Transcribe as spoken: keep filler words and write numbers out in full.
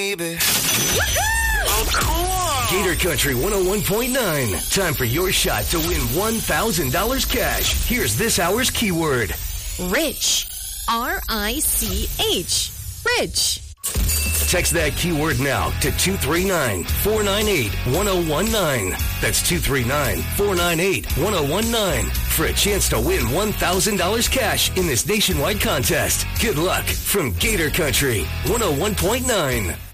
baby. Oh, cool. Gator Country one oh one point nine. Time for your shot to win one thousand dollars cash. Here's this hour's keyword. Rich. R I C H. Rich. Text that keyword now to two three nine, four nine eight, one oh one nine. That's two three nine, four nine eight, one oh one nine for a chance to win one thousand dollars cash in this nationwide contest. Good luck from Gator Country one oh one point nine.